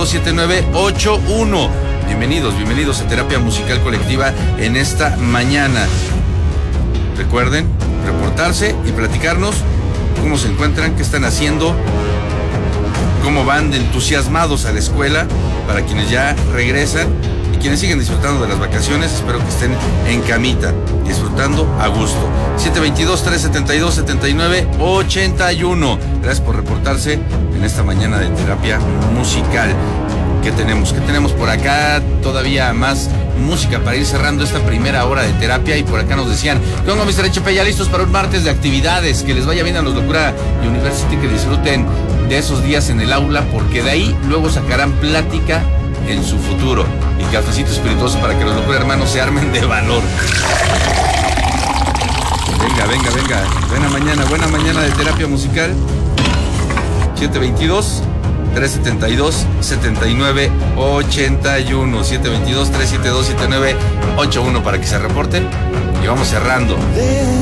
372-7981. Bienvenidos a Terapia Musical Colectiva en esta mañana. Recuerden reportarse y platicarnos cómo se encuentran, qué están haciendo, cómo van de entusiasmados a la escuela para quienes ya regresan y quienes siguen disfrutando de las vacaciones. Espero que estén en camita, disfrutando a gusto. 722-372-7981. Gracias por reportarse en esta mañana de terapia musical. ¿Qué tenemos? ¿Qué tenemos por acá? Todavía más música para ir cerrando esta primera hora de terapia. Y por acá nos decían: ¿qué onda, Mr. HP? Ya listos para un martes de actividades. Que les vaya bien a los Locura University, que disfruten de esos días en el aula, porque de ahí luego sacarán plática en su futuro. Y cafecito espirituoso para que los Locura hermanos se armen de valor. Venga. Buena mañana de terapia musical. 722-372-7981. 722-372-7981 para que se reporten. Y vamos cerrando.